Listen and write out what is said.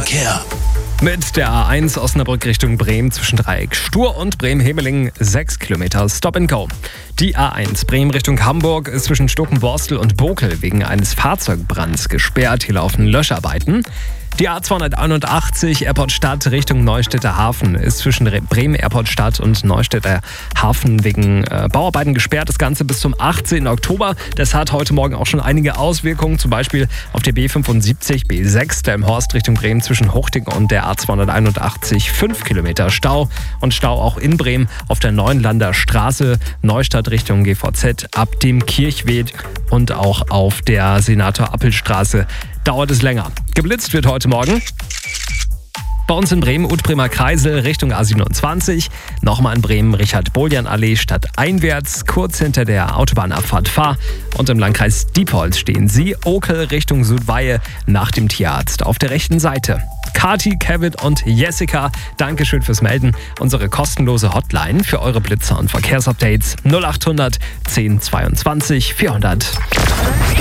Verkehr. Mit der A1 Osnabrück Richtung Bremen zwischen Dreieck Stur und Bremen-Hemeling 6 Kilometer Stop and Go. Die A1 Bremen Richtung Hamburg ist zwischen Stuckenborstel und Bokel wegen eines Fahrzeugbrands gesperrt. Hier laufen Löscharbeiten. Die A281 Airport Stadt Richtung Neustädter Hafen ist zwischen Bremen Airport Stadt und Neustädter Hafen wegen Bauarbeiten gesperrt. Das Ganze bis zum 18. Oktober. Das hat heute Morgen auch schon einige Auswirkungen, zum Beispiel auf der B75, B6 Delmenhorst Richtung Bremen zwischen Huchting und der A281 5 Kilometer Stau und Stau auch in Bremen auf der Neuenlander Straße Neustadt Richtung GVZ ab dem Kirchweg und auch auf der Senator-Appel-Straße dauert es länger. Geblitzt wird heute Morgen. Bei uns in Bremen, Utbremer Kreisel Richtung A27. Nochmal in Bremen, Richard-Boljan-Allee stadteinwärts, kurz hinter der Autobahnabfahrt Fahr. Und im Landkreis Diepholz stehen Sie, Okel Richtung Südweihe nach dem Tierarzt auf der rechten Seite. Kati, Kevin und Jessica, Dankeschön fürs Melden. Unsere kostenlose Hotline für eure Blitzer und Verkehrsupdates 0800 10 22 400.